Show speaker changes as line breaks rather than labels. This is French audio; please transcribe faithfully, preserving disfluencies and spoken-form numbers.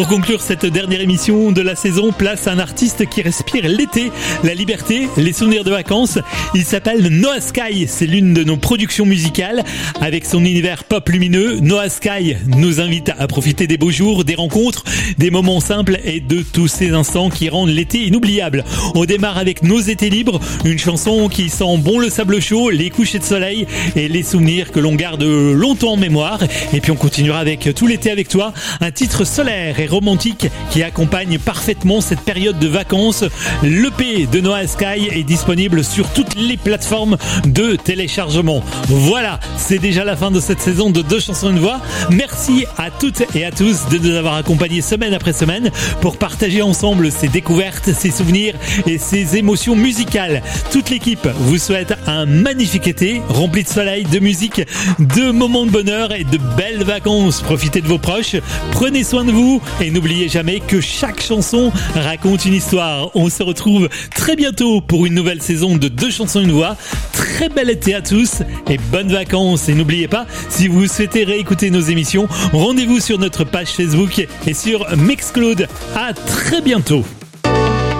Pour conclure cette dernière émission de la saison, place à un artiste qui respire l'été, la liberté, les souvenirs de vacances. Il s'appelle Noah Sky, c'est l'une de nos productions musicales. Avec son univers pop lumineux, Noah Sky nous invite à profiter des beaux jours, des rencontres, des moments simples et de tous ces instants qui rendent l'été inoubliable. On démarre avec Nos étés libres, une chanson qui sent bon le sable chaud, les couchers de soleil et les souvenirs que l'on garde longtemps en mémoire. Et puis on continuera avec Tout l'été avec toi, un titre solaire et romantique qui accompagne parfaitement cette période de vacances. L'E P de Noah Sky est disponible sur toutes les plateformes de téléchargement. Voilà, c'est déjà la fin de cette saison de Deux chansons une voix. Merci à toutes et à tous de nous avoir accompagnés semaine après semaine pour partager ensemble ces découvertes, ces souvenirs et ces émotions musicales. Toute l'équipe vous souhaite un magnifique été rempli de soleil, de musique, de moments de bonheur et de belles vacances. Profitez de vos proches, prenez soin de vous et n'oubliez jamais que chaque chanson raconte une histoire. On se retrouve très bientôt pour une nouvelle saison de Deux chansons une voix. Très bel été à tous et bonnes vacances. Et n'oubliez pas, si vous souhaitez réécouter nos émissions, rendez-vous sur notre page Facebook et sur Mixcloud. À très bientôt.